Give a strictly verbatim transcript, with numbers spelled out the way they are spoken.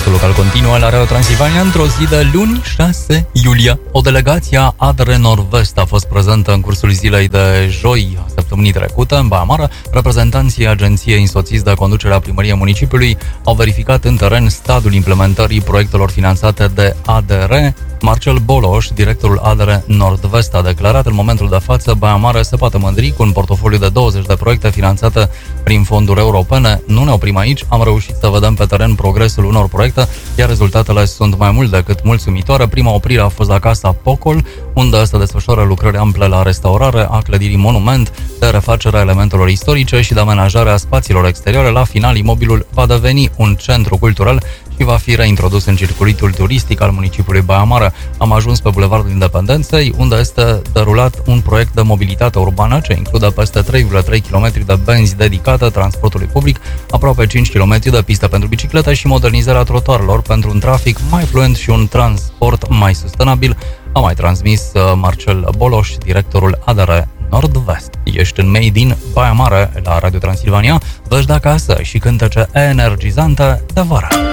nostru local continuă la Radio Transilvania într-o zi de luni, șase iulie. O delegație a A D R Nord-Vest a fost prezentă în cursul zilei de joi a săptămânii trecute în Baia Mare. Reprezentanții agenției însoțiți de conducerea primăriei municipiului au verificat în teren stadiul implementării proiectelor finanțate de A D R. Marcel Boloș, directorul A D R Nord-Vest, a declarat: în momentul de față, Baia Mare se poate mândri cu un portofoliu de douăzeci de proiecte finanțate prin fonduri europene. Nu ne oprim aici, am reușit să vedem pe teren progresul unor proiecte, iar rezultatele sunt mai mult decât mulțumitoare. Prima oprire a fost la Casa Pocol, unde se desfășoară lucrări ample la restaurare a clădirii Monument, de refacere a elementelor istorice și de amenajare a spațiilor exterioare. La final, imobilul va deveni un centru cultural și va fi reintrodus în circuitul turistic al municipiului Baia Mare. Am ajuns pe Bulevardul Independenței, unde este derulat un proiect de mobilitate urbană ce include peste trei virgulă trei kilometri de benzi dedicate transportului public, aproape cinci kilometri de piste pentru biciclete și modernizarea trotuarelor pentru un trafic mai fluent și un transport mai sustenabil, a mai transmis Marcel Boloș, directorul A D R Nord-Vest. Ești în mei din Baia Mare la Radio Transilvania, vezi de acasă și cântece energizante de vară.